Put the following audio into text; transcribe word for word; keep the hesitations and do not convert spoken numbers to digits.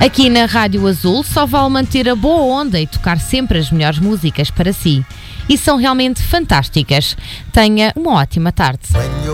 Aqui na Rádio Azul só vale manter a boa onda e tocar sempre as melhores músicas para si. E são realmente fantásticas. Tenha uma ótima tarde.